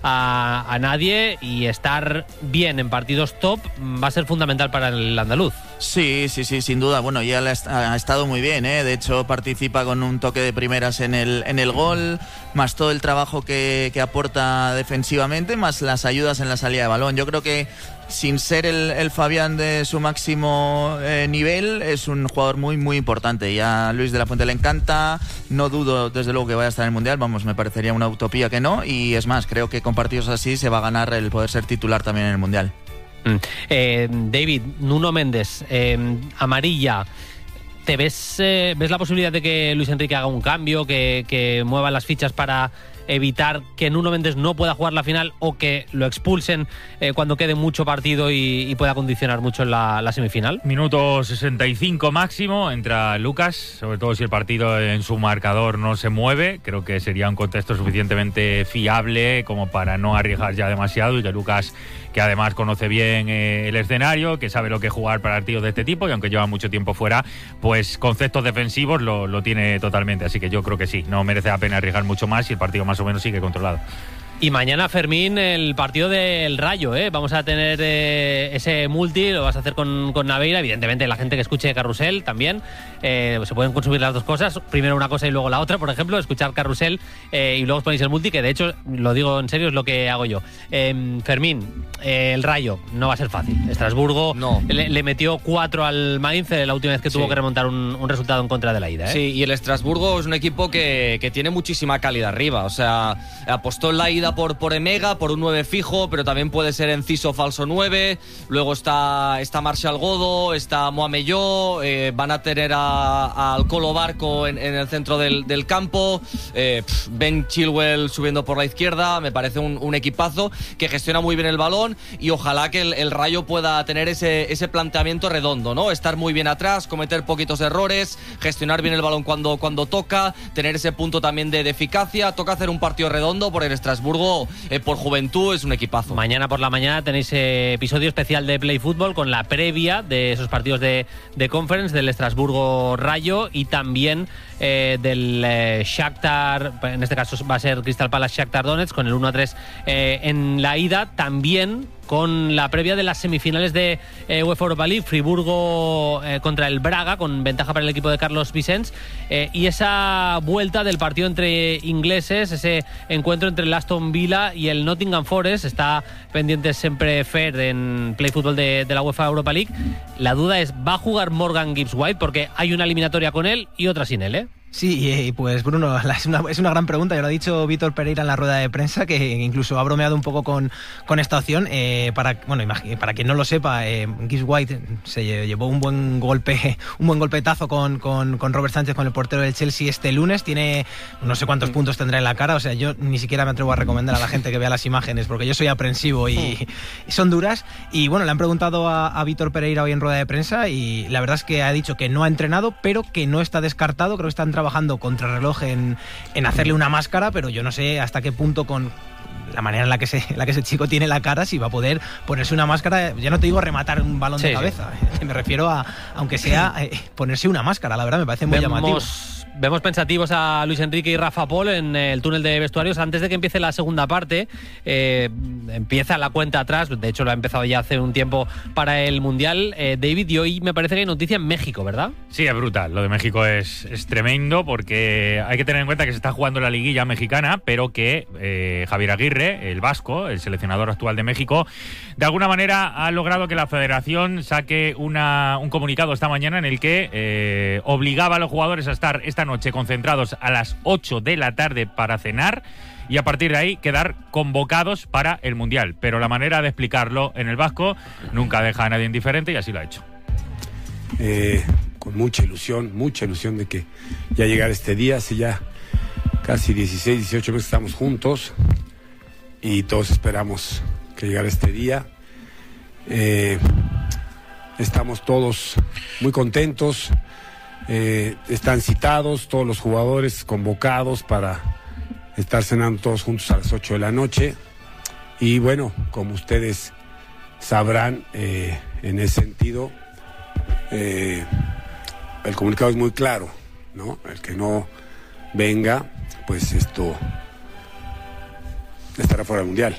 a nadie, y estar bien en partidos top va a ser fundamental para el andaluz. Sí, sin duda. Bueno, ya ha estado muy bien, ¿eh? De hecho, participa con un toque de primeras en el gol, más todo el trabajo que aporta defensivamente, más las ayudas en la salida de balón. Yo creo que sin ser el Fabián de su máximo nivel, es un jugador muy, muy importante. Ya a Luis de la Fuente le encanta, no dudo desde luego que vaya a estar en el Mundial, vamos, me parecería una utopía que no, y es más, creo que con partidos así se va a ganar el poder ser titular también en el Mundial. David, Nuno Méndez, amarilla. ¿Te ves la posibilidad de que Luis Enrique haga un cambio, que mueva las fichas para evitar que Nuno Méndez no pueda jugar la final, o que lo expulsen cuando quede mucho partido y pueda condicionar mucho en la semifinal? Minuto 65 máximo, entra Lucas, sobre todo si el partido en su marcador no se mueve. Creo que sería un contexto suficientemente fiable como para no arriesgar ya demasiado, y que Lucas, que además conoce bien el escenario, que sabe lo que es jugar para partidos de este tipo, y aunque lleva mucho tiempo fuera, pues conceptos defensivos lo tiene totalmente. Así que yo creo que sí, no merece la pena arriesgar mucho más si el partido más o menos sigue controlado. Y mañana, Fermín, el partido del Rayo, ¿eh? Vamos a tener ese multi, lo vas a hacer con Naveira. Evidentemente, la gente que escuche Carrusel también. Se pueden consumir las dos cosas, primero una cosa y luego la otra. Por ejemplo, escuchar Carrusel y luego os ponéis el multi, que de hecho, lo digo en serio, es lo que hago yo. Fermín, el Rayo no va a ser fácil. Estrasburgo no. le metió 4 al Mainz la última vez que tuvo que remontar un resultado en contra de la ida, ¿eh? Sí, y el Estrasburgo es un equipo que tiene muchísima calidad arriba. O sea, apostó en la ida por Emega, por un 9 fijo, pero también puede ser Enciso falso 9. Luego está Marshall Godo, está Moamelló, van a tener al Colo Barco en el centro del campo, Ben Chilwell subiendo por la izquierda. Me parece un equipazo que gestiona muy bien el balón, y ojalá que el Rayo pueda tener ese planteamiento redondo, ¿no? Estar muy bien atrás, cometer poquitos errores, gestionar bien el balón cuando toca, tener ese punto también de eficacia. Toca hacer un partido redondo, porque el Estrasburgo, por juventud, es un equipazo. Mañana por la mañana tenéis episodio especial de Play Fútbol con la previa de esos partidos de Conference, del Estrasburgo Rayo, y también del Shakhtar, en este caso va a ser Crystal Palace Shakhtar Donetsk, con el 1-3 en la ida. También con la previa de las semifinales de UEFA Europa League, Friburgo contra el Braga, con ventaja para el equipo de Carlos Vicens, y esa vuelta del partido entre ingleses, ese encuentro entre el Aston Villa y el Nottingham Forest. Está pendiente siempre Fer en Play Fútbol de la UEFA Europa League. La duda es, ¿va a jugar Morgan Gibbs-White? Porque hay una eliminatoria con él y otra sin él, ¿eh? Sí, pues Bruno, es una gran pregunta. Ya lo ha dicho Vítor Pereira en la rueda de prensa, que incluso ha bromeado un poco con esta opción. Para quien no lo sepa, Gibbs-White se llevó un buen golpetazo con Robert Sánchez, con el portero del Chelsea, este lunes. Tiene no sé cuántos puntos tendrá en la cara. O sea, yo ni siquiera me atrevo a recomendar a la gente que vea las imágenes, porque yo soy aprensivo y son duras. Y bueno, le han preguntado a Vítor Pereira hoy en rueda de prensa, y la verdad es que ha dicho que no ha entrenado, pero que no está descartado. Creo que están trabajando contrarreloj en hacerle una máscara, pero yo no sé hasta qué punto, con la manera en la que ese chico tiene la cara, si va a poder ponerse una máscara. Ya no te digo rematar un balón de cabeza, me refiero a, aunque sea ponerse una máscara. La verdad me parece muy llamativo. Vemos pensativos a Luis Enrique y Rafa Pol en el túnel de vestuarios antes de que empiece la segunda parte. Empieza la cuenta atrás, de hecho lo ha empezado ya hace un tiempo para el Mundial. David, y hoy me parece que hay noticia en México, ¿verdad? Sí, es brutal. Lo de México es tremendo, porque hay que tener en cuenta que se está jugando la liguilla mexicana, pero que Javier Aguirre, el vasco, el seleccionador actual de México, de alguna manera ha logrado que la federación saque un comunicado esta mañana en el que obligaba a los jugadores a estar esta noche concentrados a las 8 de la tarde para cenar, y a partir de ahí quedar convocados para el Mundial. Pero la manera de explicarlo en el vasco nunca deja a nadie indiferente, y así lo ha hecho. Con mucha ilusión de que ya llegara este día. Hace ya casi 16, 18 meses estamos juntos y todos esperamos que llegara este día. Estamos todos muy contentos. Están citados todos los jugadores convocados para estar cenando todos juntos a las 8 de la noche. Y bueno, como ustedes sabrán, en ese sentido, el comunicado es muy claro, ¿no? El que no venga, pues esto estará fuera del Mundial.